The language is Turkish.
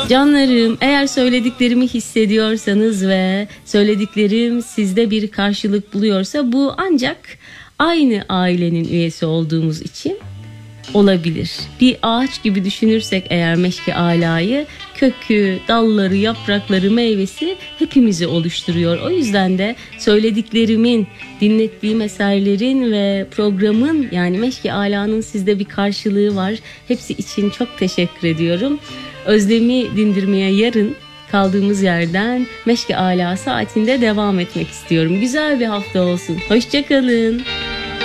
Canlarım, eğer söylediklerimi hissediyorsanız ve söylediklerim sizde bir karşılık buluyorsa bu ancak aynı ailenin üyesi olduğumuz için olabilir. Bir ağaç gibi düşünürsek eğer Meşki Ala'yı, kökü, dalları, yaprakları, meyvesi hepimizi oluşturuyor. O yüzden de söylediklerimin, dinlettiğim eserlerin ve programın, yani Meşki Ala'nın sizde bir karşılığı var. Hepsi için çok teşekkür ediyorum. Özlemi dindirmeye yarın kaldığımız yerden Meşki Ala saatinde devam etmek istiyorum. Güzel bir hafta olsun. Hoşça kalın.